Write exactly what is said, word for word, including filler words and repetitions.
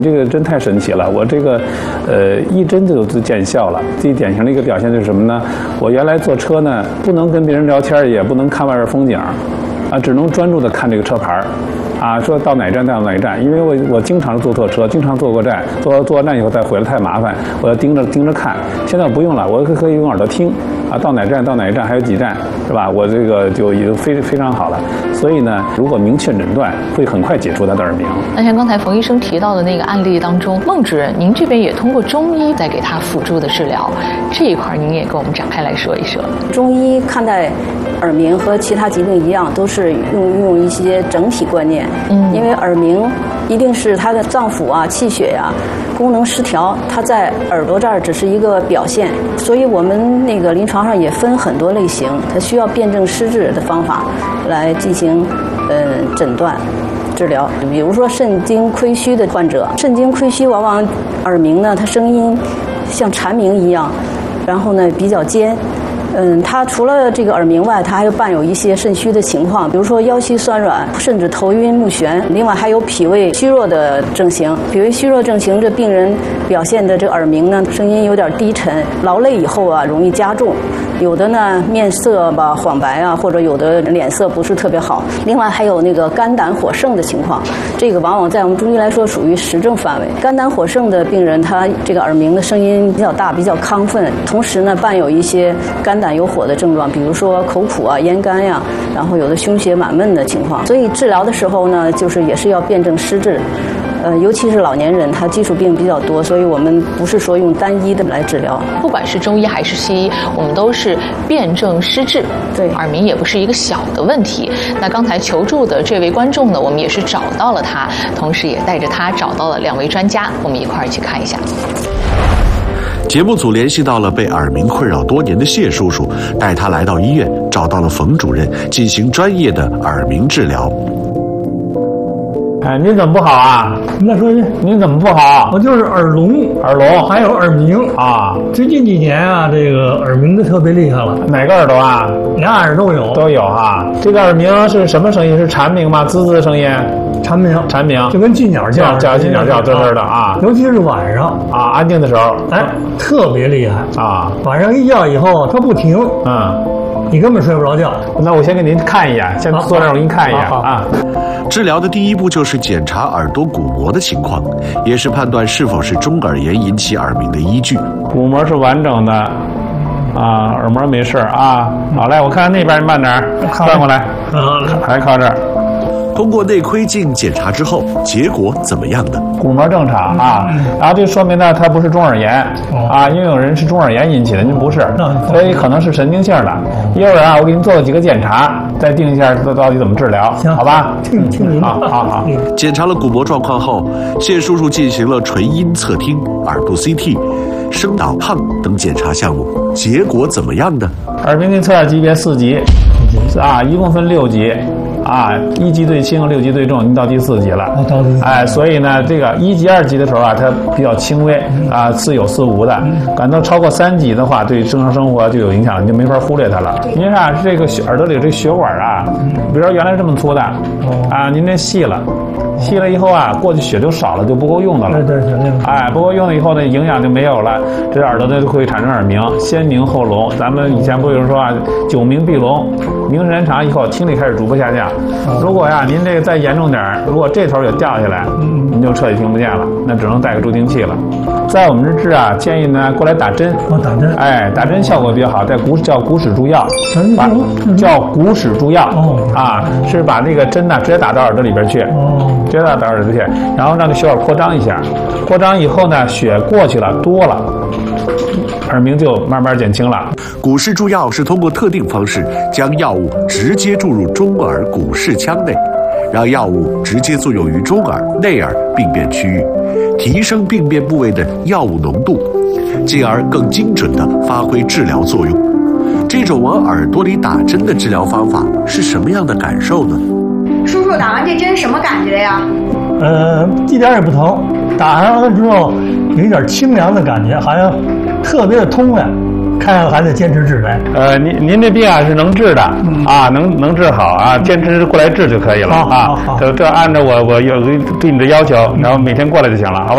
这个真太神奇了，我这个，呃，一针就就见效了。最典型的一个表现就是什么呢？我原来坐车呢，不能跟别人聊天，也不能看外边风景，啊，只能专注的看这个车牌啊，说到哪站到哪站，因为我我经常坐错车，经常坐过站，坐坐完站以后再回来太麻烦，我要盯着盯着看。现在不用了，我可以用耳朵听啊，到哪站到哪一站还有几站，是吧？我这个就已经非非常好了。所以呢，如果明确诊断，会很快解除他的耳鸣。 那像刚才冯医生提到的那个案例当中，孟主任，您这边也通过中医在给他辅助的治疗，这一块您也跟我们展开来说一说。 中医看待耳鸣和其他疾病一样，都是用用一些整体观念。嗯，因为耳鸣一定是他的脏腑啊、气血呀、啊、功能失调，它在耳朵这儿只是一个表现，所以我们那个临床上也分很多类型，它需要辨证施治的方法来进行呃诊断。治疗，比如说肾经亏虚的患者，肾经亏虚往往耳鸣呢，它声音像蝉鸣一样，然后呢比较尖。嗯，它除了这个耳鸣外，它还有伴有一些肾虚的情况，比如说腰膝酸软，甚至头晕目眩。另外还有脾胃虚弱的症型，脾胃虚弱症型，这病人表现的这个耳鸣呢，声音有点低沉，劳累以后啊，容易加重。有的呢面色吧黄白啊，或者有的脸色不是特别好。另外还有那个肝胆火盛的情况，这个往往在我们中医来说属于实症范围。肝胆火盛的病人，他这个耳鸣的声音比较大，比较亢奋，同时呢伴有一些肝胆有火的症状，比如说口苦啊、咽干呀、啊，然后有的胸胁满闷的情况。所以治疗的时候呢，就是也是要辨证施治。呃，尤其是老年人，他基础病比较多，所以我们不是说用单一的来治疗。 不管是中医还是西医，我们都是辨证施治。 对， 耳鸣也不是一个小的问题。那刚才求助的这位观众呢，我们也是找到了他，同时也带着他找到了两位专家，我们一块儿去看一下。 节目组联系到了被耳鸣困扰多年的谢叔叔，带他来到医院，找到了冯主任，进行专业的耳鸣治疗。 哎，您怎么不好啊？ 您再说一遍， 您怎么不好？ 我就是耳聋， 耳聋还有耳鸣啊。 最近几年啊，这个耳鸣的特别厉害了。 哪个耳朵啊？ 俩耳都有， 都有啊。这个耳鸣是什么声音？是蝉鸣吗？滋滋的声音？ 蝉鸣， 蝉鸣， 就跟鸡鸟叫， 叫鸡鸟叫，滋滋的啊。 尤其是晚上啊，安静的时候， 哎，特别厉害啊。 晚上一叫以后，它不停， 嗯， 你根本睡不着觉。 那我先给您看一眼，先坐这儿我给您看一眼啊。 治疗的第一步就是检查耳朵鼓膜的情况，也是判断是否是中耳炎引起耳鸣的依据。 鼓膜是完整的，啊，耳膜没事啊。好嘞，我看看那边，你慢点，转过来， 啊， 还靠这儿。 通过内窥镜检查之后，结果怎么样呢？ 鼓膜正常啊，然后这说明呢，它不是中耳炎啊，因为有人是中耳炎引起的，您不是，所以可能是神经性的。一会儿啊，我给您做几个检查，再定一下这到底怎么治疗，好吧？ 听听您的， 好好好。 检查了鼓膜状况后，谢叔叔进行了纯音测听、耳部 C T、声导抗等检查项目，结果怎么样呢？ 耳鸣内测验级别四级，啊，一共分六级。啊，一级最轻，六级最重，您到第四级了。哎，所以呢，这个一级、二级的时候啊，它比较轻微啊，似有似无的。感到超过三级的话，对正常生活就有影响，你就没法忽略它了。您看这个耳朵里这血管啊，比如说原来这么粗的，啊，您这细了。细了以后啊，过去血就少了，就不够用的了。 对对对。 哎，不够用了以后呢，营养就没有了，这耳朵呢就会产生耳鸣，先鸣后聋。咱们以前不有人说啊，久鸣必聋，鸣时间长以后，听力开始逐步下降。如果呀，您这个再严重点，如果这头也掉下来，您就彻底听不见了，那只能带个助听器了。在我们这治啊，建议呢过来打针。 哦，打针。 哎，打针效果比较好，在骨叫骨室注药，把叫骨室注药。哦。啊，是把那个针呢直接打到耳朵里边去。哦。直接打到耳朵去，然后让这血管扩张一下，扩张以后呢，血过去了多了，耳鸣就慢慢减轻了。 骨室注药是通过特定方式将药物直接注入中耳骨室腔内，让药物直接作用于中耳、内耳病变区域，提升病变部位的药物浓度，进而更精准地发挥治疗作用。这种往耳朵里打针的治疗方法是什么样的感受呢？ 叔叔打完这针什么感觉呀？ 呃，一点也不疼，打上了之后有一点清凉的感觉，好像特别的通呀。看样还得坚持治呗。 呃，您您这病啊是能治的、嗯、啊，能能治好啊，坚持过来治就可以了啊。这这按照我我有对你的要求，然后每天过来就行了，好吧？